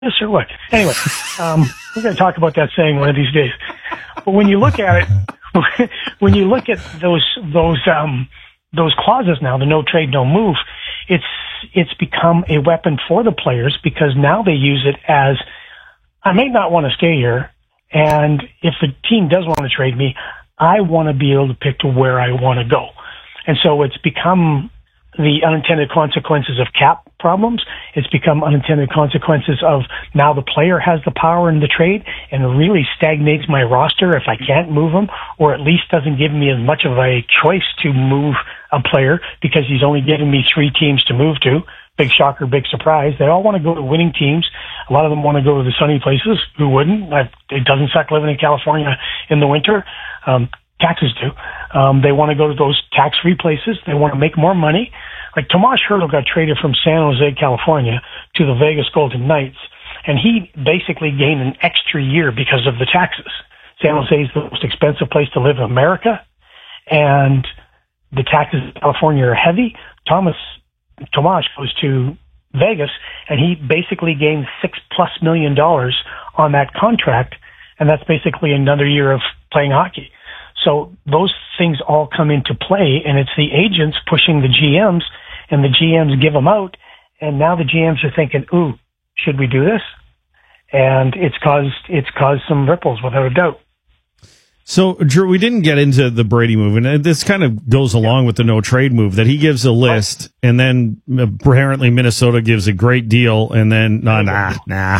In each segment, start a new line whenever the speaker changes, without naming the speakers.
this or what? Anyway, we're going to talk about that saying one of these days. But when you look at it, when you look at those clauses now, the no trade, no move, it's become a weapon for the players because now they use it as, I may not want to stay here, and if the team does want to trade me, I want to be able to pick to where I want to go. And so it's become the unintended consequences of cap problems. It's become unintended consequences of now the player has the power in the trade and really stagnates my roster if I can't move him, or at least doesn't give me as much of a choice to move a player because he's only giving me 3 teams to move to. Big shocker, big surprise. They all want to go to winning teams. A lot of them want to go to the sunny places. Who wouldn't? It doesn't suck living in California in the winter. Taxes do. They want to go to those tax-free places. They want to make more money. Like Tomas Hertl got traded from San Jose, California to the Vegas Golden Knights, and he basically gained an extra year because of the taxes. San Jose is the most expensive place to live in America, and the taxes in California are heavy. Tomas goes to Vegas, and he basically gained $6+ million on that contract, and that's basically another year of playing hockey. So those things all come into play, and it's the agents pushing the GMs, and the GMs give them out, and now the GMs are thinking, ooh, should we do this? And it's caused some ripples, without a doubt.
So, Drew, we didn't get into the Brady move, and this kind of goes along with the no-trade move, that he gives a list, and then apparently Minnesota gives a great deal, and then, nah.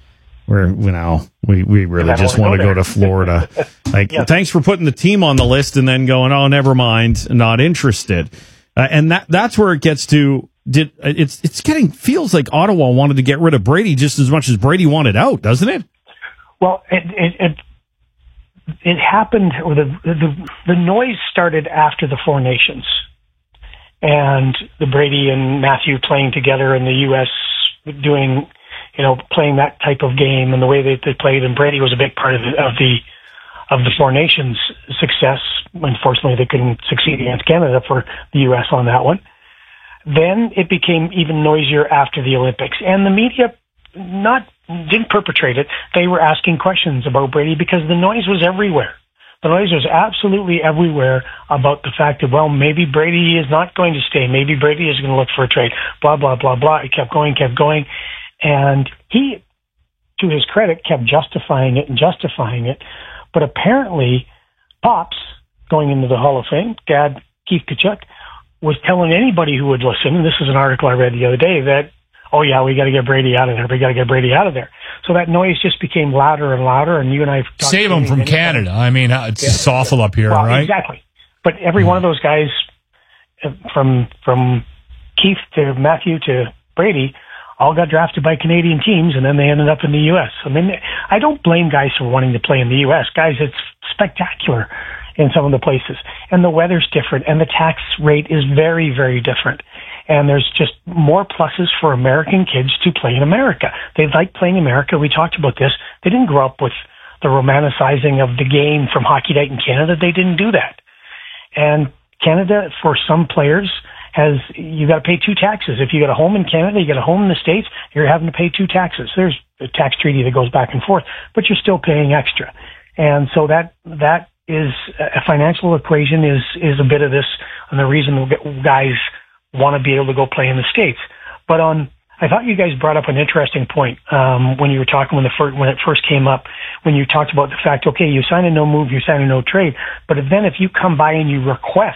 We really just want to go to Florida. Thanks for putting the team on the list and then going, oh, never mind, not interested. And that's where it gets to. Feels like Ottawa wanted to get rid of Brady just as much as Brady wanted out, doesn't it?
Well, it happened. Or the noise started after the Four Nations and the Brady and Matthew playing together in the U.S. doing. Playing that type of game and the way they played, and Brady was a big part of the Four Nations success. Unfortunately, they couldn't succeed against Canada for the U.S. on that one. Then it became even noisier after the Olympics, and the media didn't perpetrate it. They were asking questions about Brady because the noise was everywhere. The noise was absolutely everywhere about the fact that, well, maybe Brady is not going to stay. Maybe Brady is going to look for a trade. Blah, blah, blah, blah. It kept going. And he, to his credit, kept justifying it. But apparently, Pops, going into the Hall of Fame, Dad Keith Tkachuk, was telling anybody who would listen, and this is an article I read the other day, that, oh yeah, we got to get Brady out of there. So that noise just became louder and louder, and you and I...
Save him from Canada. I mean, it's just awful up here, right?
Exactly. But every one of those guys, from Keith to Matthew to Brady, all got drafted by Canadian teams, and then they ended up in the U.S. I mean, I don't blame guys for wanting to play in the U.S. Guys, it's spectacular in some of the places. And the weather's different, and the tax rate is very, very different. And there's just more pluses for American kids to play in America. They like playing America. We talked about this. They didn't grow up with the romanticizing of the game from Hockey Night in Canada. They didn't do that. And Canada, for some players, you got to pay 2 taxes. If you got a home in Canada, you got a home in the States, you're having to pay 2 taxes. There's a tax treaty that goes back and forth, but you're still paying extra. And so that is a financial equation is a bit of this, and the reason guys want to be able to go play in the States. But I thought you guys brought up an interesting point when you were talking when it first came up, when you talked about the fact, okay, you sign a no move, you sign a no trade, but then if you come by and you request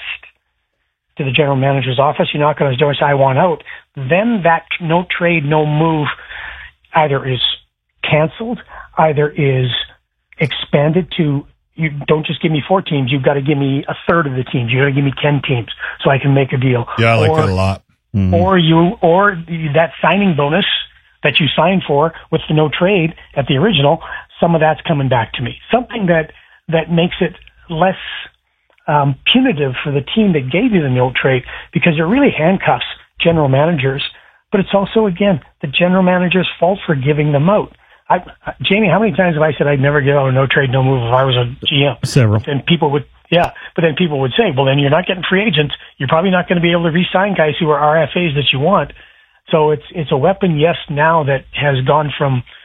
to the general manager's office, you knock on his door and say, I want out, then that no trade, no move either is canceled, either is expanded to, you don't just give me 4 teams, you've got to give me a third of the teams, you've got to give me 10 teams so I can make a deal.
Yeah, I like that a lot. Mm-hmm.
Or that signing bonus that you signed for with the no trade at the original, some of that's coming back to me. Something that makes it less punitive for the team that gave you the no trade, because it really handcuffs general managers, but it's also, again, the general manager's fault for giving them out. Jamie, how many times have I said I'd never give out a no trade, no move if I was a GM?
Several.
And people would say, well, then you're not getting free agents. You're probably not going to be able to re-sign guys who are RFAs that you want. So it's a weapon, yes, now that has gone from